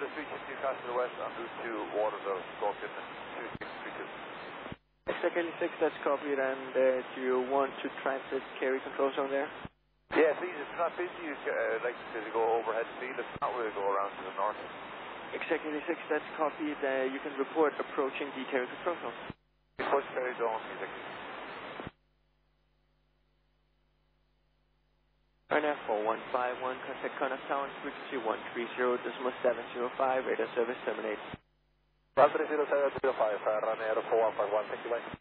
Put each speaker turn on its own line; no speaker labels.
reaching Newcastle West on route to Waterville, Scorpion 2632.
Exactly 6, that's copied, and do you want to transit carry control zone there?
Yeah, please, if it's not busy, I'd like to go overhead speed. If not, we'll go around to the north.
Exactly 6, that's copied. You can report approaching the carry control zone.
Push carry zone, music.
RNF 4151, contact Connaught Town, frequency 130.705, radar service terminate.
130.705, Ryanair 4151, thank you, bye.